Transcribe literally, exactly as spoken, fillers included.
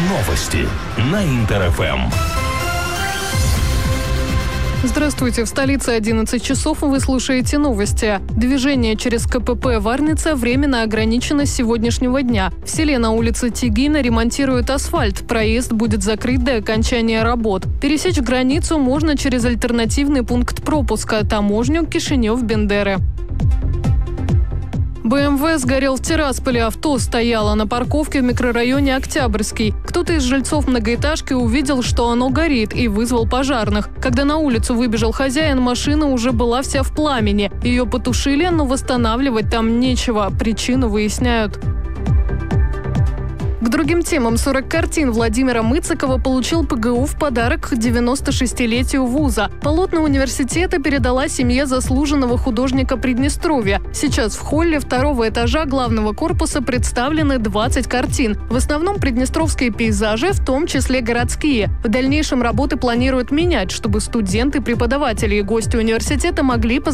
Новости на Интер-ФМ. Здравствуйте. В столице одиннадцать часов вы слушаете новости. Движение через КПП Варница временно ограничено с сегодняшнего дня. В селе на улице Тигина ремонтируют асфальт. Проезд будет закрыт до окончания работ. Пересечь границу можно через альтернативный пункт пропуска – таможню Кишинев-Бендеры. БМВ сгорел в Тирасполе. Авто стояло на парковке в микрорайоне Октябрьский. Кто-то из жильцов многоэтажки увидел, что оно горит, и вызвал пожарных. Когда на улицу выбежал хозяин, машина уже была вся в пламени. Ее потушили, но восстанавливать там нечего. Причину выясняют. К другим темам. сорок картин Владимира Мыцикова получил ПГУ в подарок к девяносто шестилетию вуза. Полотна университета передала семье заслуженного художника Приднестровья. Сейчас в холле второго этажа главного корпуса представлены двадцать картин. В основном приднестровские пейзажи, в том числе городские. В дальнейшем работы планируют менять, чтобы студенты, преподаватели и гости университета могли познакомиться